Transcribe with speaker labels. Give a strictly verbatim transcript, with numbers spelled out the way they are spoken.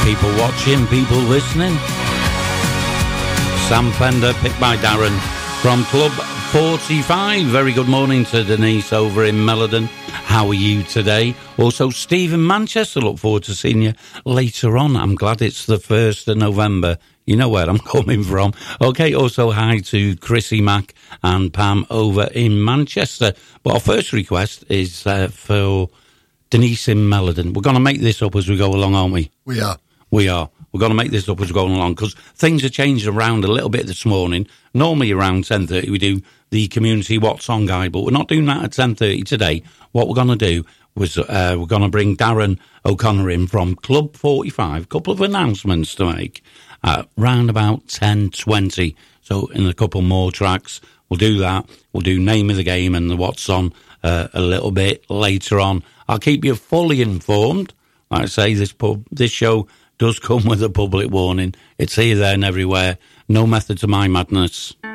Speaker 1: People watching, people listening. Sam Fender, picked by Darren from Club forty-five. Very good morning to Denise over in Melodon. How are you today? Also, Steve in Manchester. Look forward to seeing you later on. I'm glad it's the first of November. You know where I'm coming from. Okay, also hi to Chrissy Mack and Pam over in Manchester. But our first request is uh, for Denise in Melodon. We're going to make this up as we go along, aren't we?
Speaker 2: We are.
Speaker 1: We are. We're going to make this up as we're going along because things are changing around a little bit this morning. Normally around ten thirty we do the Community What Song Guide, but we're not doing that at ten thirty today. What we're going to do was uh, we're going to bring Darren O'Connor in from Club forty-five. A couple of announcements to make at round about ten twenty. So in a couple more tracks, we'll do that. We'll do Name of the Game and the What's On uh, a little bit later on. I'll keep you fully informed. Like I say, this pub, this show does come with a public warning. It's here, there and everywhere. No method to my madness.